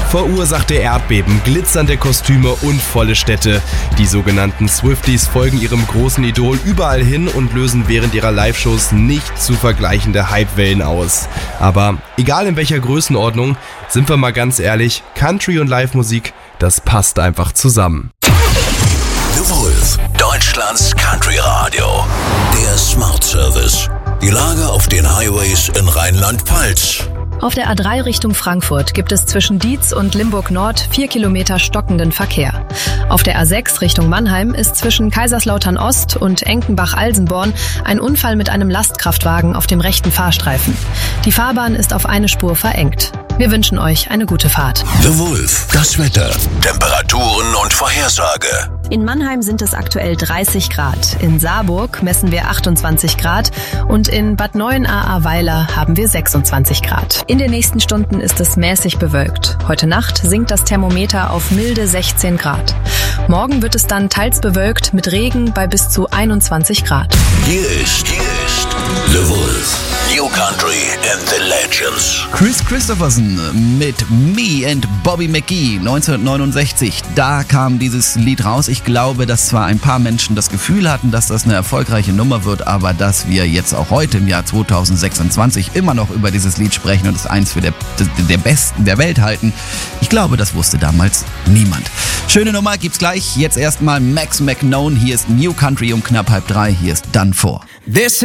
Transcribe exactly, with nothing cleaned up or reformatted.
Verursachte Erdbeben, glitzernde Kostüme und volle Städte. Die sogenannten Swifties folgen ihrem großen Idol überall hin und lösen während ihrer Live-Shows nicht zu vergleichende Hypewellen aus. Aber egal in welcher Größenordnung, sind wir mal ganz ehrlich, Country und Live-Musik, das passt einfach zusammen. The Wolf, Deutschlands Country Radio. Der Smart Service. Die Lage auf den Highways in Rheinland-Pfalz. Auf der A drei Richtung Frankfurt gibt es zwischen Dietz und Limburg Nord vier Kilometer stockenden Verkehr. Auf der A sechs Richtung Mannheim ist zwischen Kaiserslautern Ost und Enkenbach-Alsenborn ein Unfall mit einem Lastkraftwagen auf dem rechten Fahrstreifen. Die Fahrbahn ist auf eine Spur verengt. Wir wünschen euch eine gute Fahrt. The Wolf, das Wetter, Temperaturen und Vorhersage. In Mannheim sind es aktuell dreißig Grad. In Saarburg messen wir achtundzwanzig Grad und in Bad Neuenahr-Ahrweiler haben wir sechsundzwanzig Grad. In den nächsten Stunden ist es mäßig bewölkt. Heute Nacht sinkt das Thermometer auf milde sechzehn Grad. Morgen wird es dann teils bewölkt mit Regen bei bis zu einundzwanzig Grad. Hier ist, hier ist The Wolf. New Country and the Legends. Kris Kristofferson mit Me and Bobby McGee neunzehnhundertneunundsechzig. Da kam dieses Lied raus. Ich glaube, dass zwar ein paar Menschen das Gefühl hatten, dass das eine erfolgreiche Nummer wird, aber dass wir jetzt auch heute im Jahr zweitausendsechsundzwanzig immer noch über dieses Lied sprechen und es eins für der, der besten der Welt halten. Ich glaube, das wusste damals niemand. Schöne Nummer gibt's gleich. Jetzt erstmal Max McKnone. Hier ist New Country um knapp halb drei. Hier ist Done For. This